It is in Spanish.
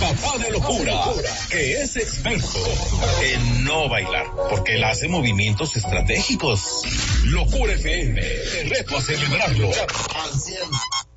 papá de locura, que es experto en no bailar, porque él hace movimientos estratégicos. Locura FM, te reto a celebrarlo al 100.